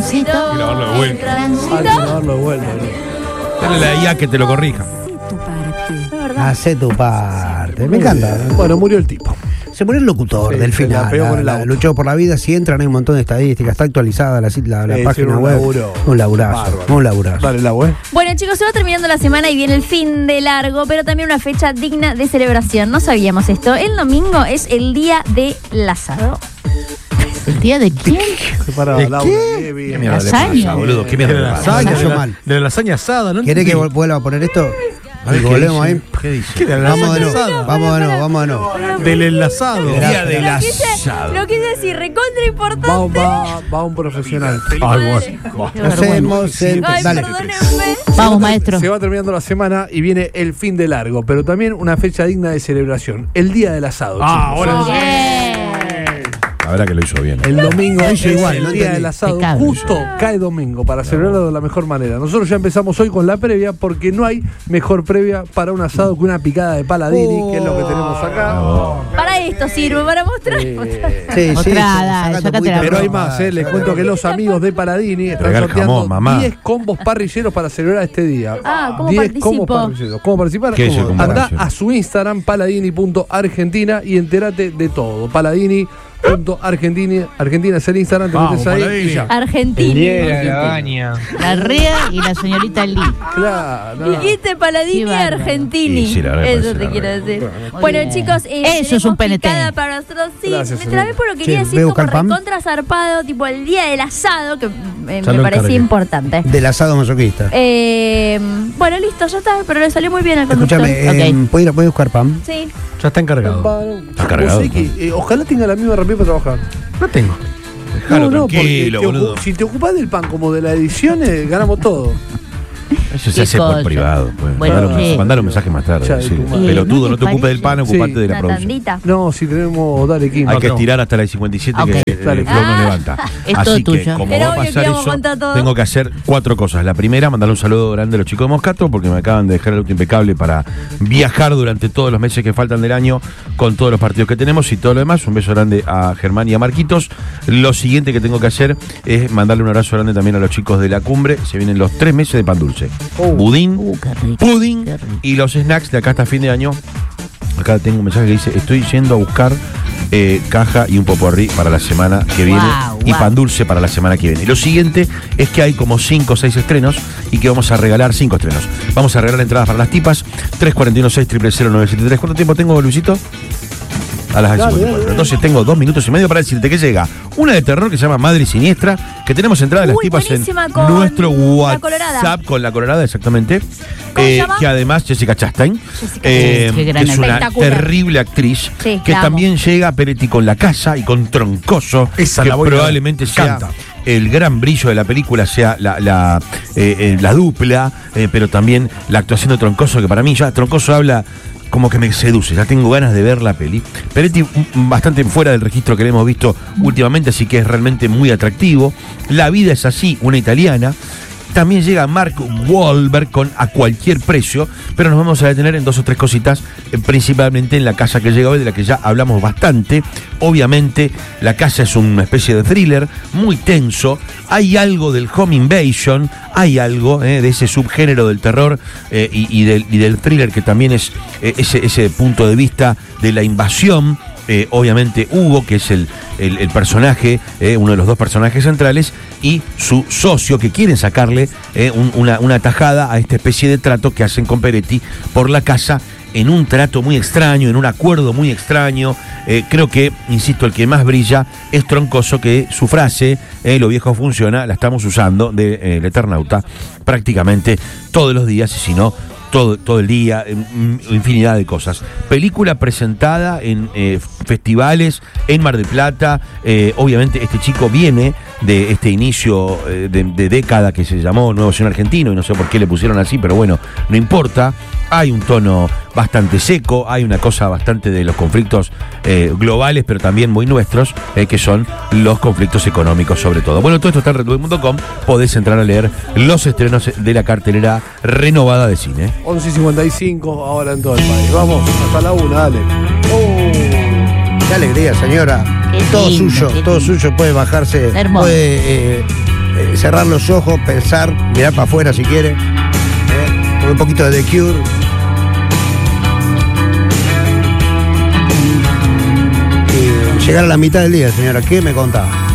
Tránsito. Hay que lavarlo de vuelta. Tránsito. Hay que darlo de vuelta. Dale la IA que te lo corrija. Hace tu parte. Me encanta. Bueno, murió el tipo. Se murió el locutor Sí, del se la final. pegó con el auto. Luchó por la vida. Si entran, hay un montón de estadísticas. Está actualizada la página un web. laburo. Un laburazo. Bárbaro. Un laburazo. Dale la web. Bueno, chicos, se va terminando la semana y viene el fin de largo, pero también una fecha digna de celebración. No sabíamos esto. El domingo es el día del asado. ¿El día de quién? Para ¿De Laura qué? Levi. ¿Qué mierda le Lasaña. pasa, boludo? ¿Qué mierda De le la pasa? lasaña, Yo mal. de la lasaña asada, ¿no? ¿Querés que entendí. vuelva a poner esto? A ver, ¿qué Volvemos dice? ahí. ¿Qué dice? ¿Qué de la Vamos de lasaña nuevo. asada? Vamos de nuevo. Vamos de nuevo. Del enlazado. El día del Lo quise asado. decir, recontra importante. Va un profesional. Ay, bueno. Hacemos el. Ay, Dale. perdónenme. Vamos, maestro. Se va terminando la semana y viene el fin de largo, pero también una fecha digna de celebración. El día del asado. Ah, chicos. ahora sí. La verdad que lo hizo bien. El domingo es igual, el no día entendí. del asado. Impecable. Justo cae domingo para celebrarlo de la mejor manera. Nosotros ya empezamos hoy con la previa porque no hay mejor previa para un asado que una picada de paladini, que es lo que tenemos acá. Para esto sirve, para mostrar. Sí, Otra, sacate sácate un poquito la Pero de hay ropa. más, les cuento que los amigos de Paladini están Regal sorteando jamón, mamá. 10 combos parrilleros para celebrar este día. Ah, ¿cómo 10 participo? combos parrilleros. ¿Cómo participar? ¿Qué es el combo Andá parrillero? a su Instagram, paladini.argentina, y entérate de todo. Paladini.argentina, Argentina es el Instagram, te Vamos, metes ahí Paladini. y ya. Argentina. La Rea y la señorita Lee. Claro. Dijiste Paladini Qué bárbaro. Argentini. Sí, sí, la verdad Eso parece te la quiero verdad. decir. Muy Bueno, bien. chicos, Eso es un tenemos PNT. picada para nosotros. Sí, Gracias, me trabé por lo que quería Che, decir ¿voy a como buscar pan? recontra zarpado, tipo el día del asado, que me Ya lo parecía encargué. importante. Del asado masoquista. Bueno, listo, ya está, pero le salió muy bien al conductor. Escúchame, Ok. ¿puedo ir a buscar pan? Sí. Ya está encargado. Está cargado. Vos sé que, ojalá tenga la misma rapidez para trabajar. No tengo. Déjalo tranquilo, porque boludo. si te ocupás del pan como de la edición, ganamos todo. Eso se hace por cosa. privado. Pues. Bueno, Mandale un mensaje más tarde. Ya, decirle, tu madre. pelotudo, ¿No no te te ocupes del pan, parece? ocupate de la Una producción. tandita. No, si tenemos, dale, Kim. Hay que No. estirar hasta la 57 Ok. que Dale. el flow no levanta. Es Así todo que, tuyo. como Era va a obvio que pasar íbamos a eso, contar todo. tengo que hacer 4 cosas. La primera, mandarle un saludo grande a los chicos de Moscato, porque me acaban de dejar el auto impecable para viajar durante todos los meses que faltan del año con todos los partidos que tenemos y todo lo demás. Un beso grande a Germán y a Marquitos. Lo siguiente que tengo que hacer es mandarle un abrazo grande también a los chicos de la cumbre. Se vienen los 3 meses de pan dulce. Budín, Qué rico. pudding Qué rico. y los snacks de acá hasta fin de año. Acá tengo un mensaje que dice: estoy yendo a buscar caja y un poporrí para la semana que viene Wow, y wow. pan dulce para la semana que viene. Y lo siguiente es que hay como 5 o 6 estrenos y que vamos a regalar 5 estrenos. Vamos a regalar entradas para las tipas 341-6000973. ¿Cuánto tiempo tengo, Luisito? A las 54. Entonces tengo 2 minutos y medio para decirte que llega una de terror que se llama Madre Siniestra, que tenemos entradas de las Uy, tipas en buenísima, con nuestro la Colorada. WhatsApp con la Colorada, exactamente. ¿Cómo se llama? Que además Jessica Chastain, Jessica que Qué gran es una espectacular. terrible actriz, Sí, que la amo. también llega a Peretti con La Casa y con Troncoso, Esa que la voy a ver. probablemente sea Canta. el gran brillo de la película, sea la dupla, pero también la actuación de Troncoso, que para mí ya Troncoso habla como que me seduce, ya tengo ganas de ver la peli. Peretti bastante fuera del registro que le hemos visto últimamente, así que es realmente muy atractivo. La vida es así, una italiana. También llega Mark Wahlberg con A Cualquier Precio, pero nos vamos a detener en 2 o 3 cositas, principalmente en La Casa que llega hoy, de la que ya hablamos bastante. Obviamente, La Casa es una especie de thriller muy tenso. Hay algo del home invasion, hay algo de ese subgénero del terror y del thriller, que también es ese punto de vista de la invasión. Obviamente Hugo, que es el personaje, uno de los 2 personajes centrales, y su socio, que quieren sacarle una tajada a esta especie de trato que hacen con Peretti por la casa, en un trato muy extraño, en un acuerdo muy extraño. Creo que, insisto, el que más brilla es Troncoso, que su frase, lo viejo funciona, la estamos usando de El Eternauta prácticamente todos los días, y si no, todo el día, infinidad de cosas. Película presentada en festivales en Mar del Plata. Obviamente este chico viene de este inicio de década que se llamó Nuevo Cine Argentino, y no sé por qué le pusieron así, pero bueno, no importa. Hay un tono bastante seco, hay una cosa bastante de los conflictos globales, pero también muy nuestros, que son los conflictos económicos sobre todo. Bueno, todo esto está en redweb.com, podés entrar a leer los estrenos de la cartelera renovada de cine. 11:55 ahora en todo el país. Vamos, hasta la 1, dale. Qué alegría, señora. Qué Todo lindo, suyo, qué todo lindo. suyo. Puede bajarse, Hermoso. puede cerrar los ojos, pensar, mirar para afuera si quiere. Con un poquito de The Cure. Y llegar a la mitad del día, señora. ¿Qué me contaba?